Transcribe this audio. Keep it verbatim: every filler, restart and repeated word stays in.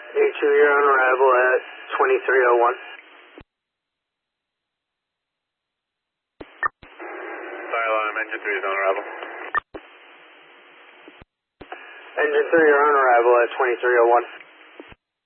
A two, you're on arrival at twenty-three oh one. Fire alarm, engine three is on arrival. Engine three, you're on arrival at twenty-three oh one.